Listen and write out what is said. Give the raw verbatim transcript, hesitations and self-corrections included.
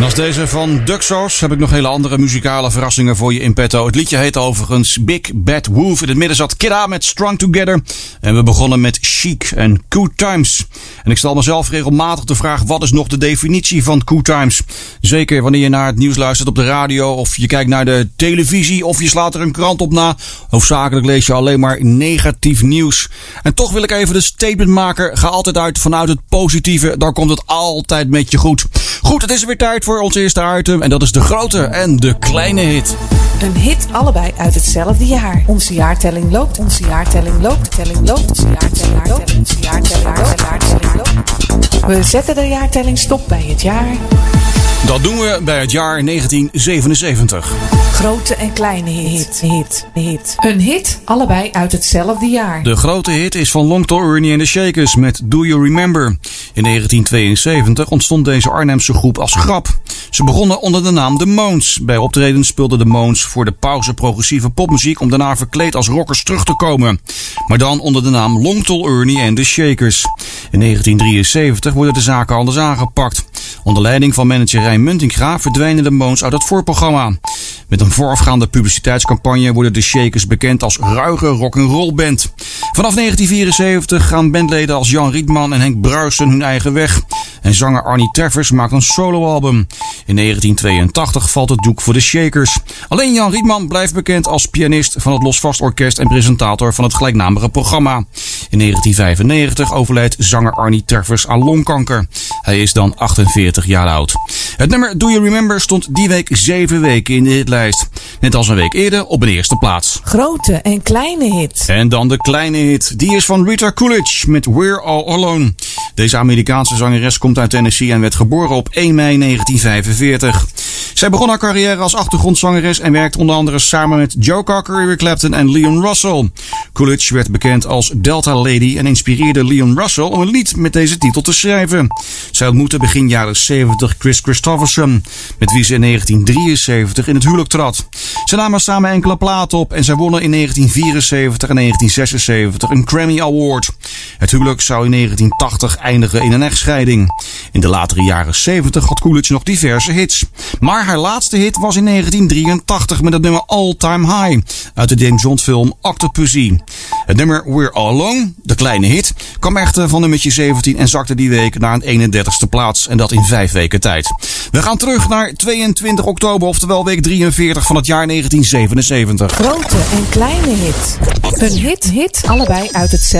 Naast deze van Duxos heb ik nog hele andere muzikale verrassingen voor je in petto. Het liedje heet overigens Big Bad Wolf. In het midden zat Kidda met Strung Together. En we begonnen met Chic en Good Times. En ik stel mezelf regelmatig de vraag, wat is nog de definitie van Good Times? Zeker wanneer je naar het nieuws luistert op de radio, of je kijkt naar de televisie, of je slaat er een krant op na. Hoofdzakelijk lees je alleen maar negatief nieuws. En toch wil ik even de statement maken. Ga altijd uit vanuit het positieve. Daar komt het altijd met je goed. Goed, het is weer tijd voor ons eerste item. En dat is de grote en de kleine hit. Een hit allebei uit hetzelfde jaar. Onze jaartelling loopt, onze jaartelling loopt, telling loopt, onze jaartelling loopt, onze jaartelling loopt, jaartelling loopt. We zetten de jaartelling stop bij het jaar. Dat doen we bij het jaar negentien zevenenzeventig. Grote en kleine hit, hit, hit. Een hit allebei uit hetzelfde jaar. De grote hit is van Long Tall Ernie and the Shakers met Do You Remember. In negentien tweeënzeventig ontstond deze Arnhemse groep als grap. Ze begonnen onder de naam The Moans. Bij optredens speelden de Moans voor de pauze progressieve popmuziek om daarna verkleed als rockers terug te komen. Maar dan onder de naam Long Tall Ernie and the Shakers. In negentien drieënzeventig worden de zaken anders aangepakt. Onder leiding van manager Rijn Muntinga verdwijnen de Moans uit het voorprogramma. Met een voorafgaande publiciteitscampagne worden de Shakers bekend als ruige rock'n'roll band. Vanaf negentien vierenzeventig gaan bandleden als Jan Rietman en Henk Bruijsen hun eigen weg. En zanger Arnie Teffers maakt een soloalbum. In negentien tweeëntachtig valt het doek voor de Shakers. Alleen Jan Rietman blijft bekend als pianist van het Losvast Orkest en presentator van het gelijknamige programma. In negentien vijfennegentig overlijdt zanger Arnie Teffers aan longkanker. Hij is dan achtenveertig jaar oud. Het nummer Do You Remember stond die week zeven weken in de hitlijst. Net als een week eerder op een eerste plaats. Grote en kleine hit. En dan de kleine hit. Die is van Rita Coolidge met We're All Alone. Deze Amerikaanse zangeres komt uit Tennessee en werd geboren op één mei negentien vijfenveertig. Zij begon haar carrière als achtergrondzangeres en werkte onder andere samen met Joe Cocker, Eric Clapton en Leon Russell. Coolidge werd bekend als Delta Lady en inspireerde Leon Russell om een lied met deze titel te schrijven. Zij ontmoette begin jaren zeventig Chris Christopherson, met wie ze in negentien drieënzeventig in het huwelijk trad. Ze namen samen enkele platen op en zij wonnen in negentien vierenzeventig en negentien zesenzeventig een Grammy Award. Het huwelijk zou in negentien tachtig eindigen in een echtscheiding. In de latere jaren zeventig had Coolidge nog diverse hits. Maar haar laatste hit was in negentien drieëntachtig met het nummer All Time High uit de James Bond film Octopussy. Het nummer We're All Alone, de kleine hit, kwam echter van nummertje zeventien en zakte die week naar een eenendertigste plaats en dat in vijf weken tijd. We gaan terug naar tweeëntwintig oktober, oftewel week drieënveertig van het jaar negentien zevenenzeventig. Grote en kleine hit. Een hit, hit allebei uit hetzelfde